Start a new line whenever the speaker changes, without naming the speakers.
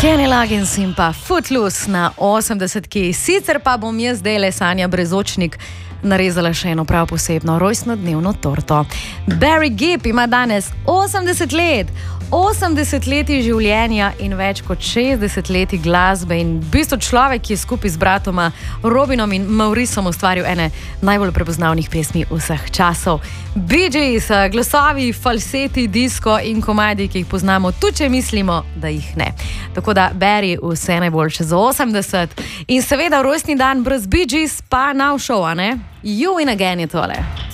Kenny Loggins in pa Footloose na 80-ki. Sicer pa bom jaz zdajle, Sanja Brezočnik, narezala še eno prav posebno rojstnodnevno torto. Barry Gibb ima danes 80 let. 80 leti življenja in več kot 60 leti glasbe in v bistvu človek, ki je skupaj z bratoma Robinom in Maurisom ustvaril ene najbolj prepoznavnih pesmi vseh časov. Bee Gees, glasovi, falseti, disko in komadi, ki jih poznamo, tudi če mislimo, da jih ne. Tako da Barry, vse najboljše za 80 in seveda rojstni dan brez Bee Gees pa now show, a ne? You in Again je tole.